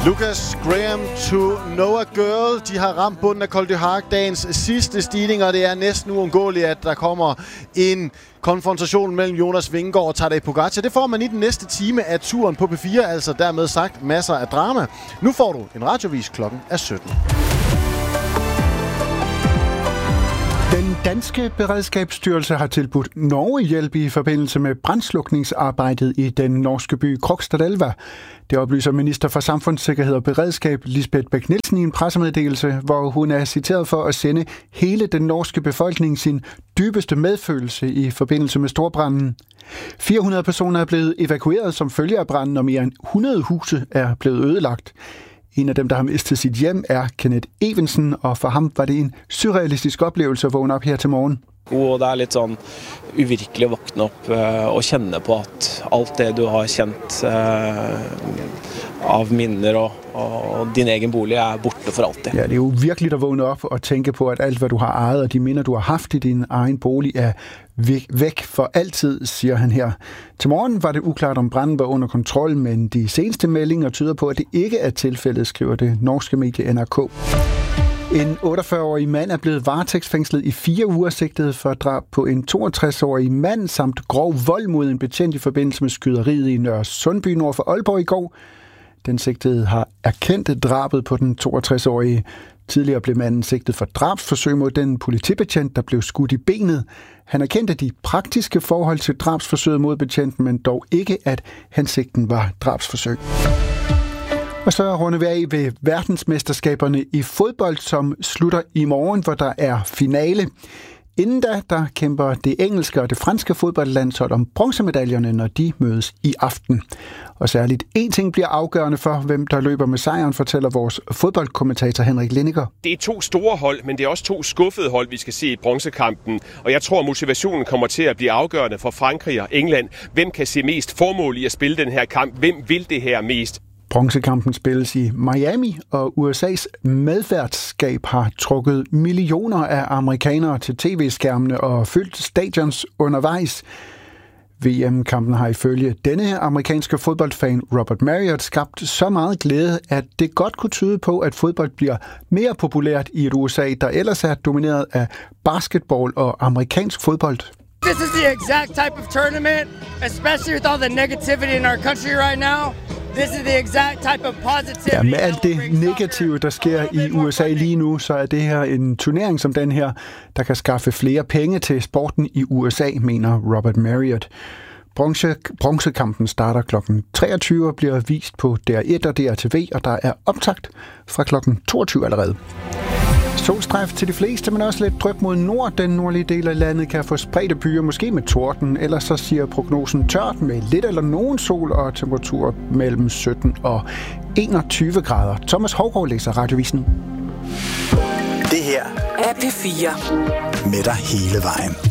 Lucas Graham, To Know a Girl. De har ramt bunden af Col du Hac, dagens sidste stigning, og det er næsten uundgåeligt, at der kommer en konfrontation mellem Jonas Vingegaard og Tadej Pogačar. Det får man i den næste time af turen på P4, altså dermed sagt masser af drama. Nu får du en radiovis, klokken er 17. Den danske beredskabsstyrelse har tilbudt Norge hjælp i forbindelse med brandslukningsarbejdet i den norske by Krokstadelva. Det oplyser minister for samfundssikkerhed og beredskab Lisbeth Bech-Nielsen i en pressemeddelelse, hvor hun er citeret for at sende hele den norske befolkning sin dybeste medfølelse i forbindelse med storbranden. 400 personer er blevet evakueret som følge af branden, og mere end 100 huse er blevet ødelagt. En af dem, der har mistet sit hjem, er Kenneth Evensen, og for ham var det en surrealistisk oplevelse at vågne op her til morgen. Og det er lidt sånn uvirkelig at våkne op og kjenne på at alt det du har kjent av minner og din egen bolig er borte for alltid. Ja, det er jo virkelig at vågne op og tænke på, at alt hvad du har ejet og de minder du har haft i din egen bolig er væk for altid, siger han her. Til morgen var det uklart, om branden var under kontrol, men de seneste meldinger tyder på, at det ikke er tilfældet, skriver det norske medie NRK. En 48-årig mand er blevet varetægtsfængslet i 4 uger, sigtet for drab på en 62-årig mand samt grov vold mod en betjent i forbindelse med skyderiet i Nørre Sundby nord for Aalborg i går. Den sigtede har erkendt drabet på den 62-årige. Tidligere blev manden sigtet for drabsforsøg mod den politibetjent, der blev skudt i benet. Han erkendte de praktiske forhold til drabsforsøget mod betjenten, men dog ikke, at hensigten var drabsforsøg. Og så runder vi af ved verdensmesterskaberne i fodbold, som slutter i morgen, hvor der er finale. Inden da, der kæmper det engelske og det franske fodboldlandshold om bronzemedaljerne, når de mødes i aften. Og særligt én ting bliver afgørende for, hvem der løber med sejren, fortæller vores fodboldkommentator Henrik Lindiger. Det er 2 store hold, men det er også 2 skuffede hold, vi skal se i bronzekampen. Og jeg tror, motivationen kommer til at blive afgørende for Frankrig og England. Hvem kan se mest formål i at spille den her kamp? Hvem vil det her mest? Bronzekampen spilles i Miami, og USA's medværtskab har trukket millioner af amerikanere til tv-skærmene og fyldt stadions undervejs. VM-kampen har ifølge denne amerikanske fodboldfan Robert Marriott skabt så meget glæde, at det godt kunne tyde på, at fodbold bliver mere populært i et USA, der ellers er domineret af basketball og amerikansk fodbold. This is the exact type of tournament, especially with all the negativity in our country right now. This is the exact type of positivity. Ja, med alt det negative, der sker i USA lige nu, så er det her en turnering som den her, der kan skaffe flere penge til sporten i USA, mener Robert Marriott. Bronzekampen starter kl. 23 og bliver vist på DR1 og DRTV, og der er optakt fra kl. 22 allerede. Solstrejf til de fleste, men også lidt dryp mod nord. Den nordlige del af landet kan få spredte byer, måske med torden. Ellers så siger prognosen tørt med lidt eller nogen sol og temperatur mellem 17 og 21 grader. Thomas Hougaard læser Radiovisen. Det her er P4 med dig hele vejen.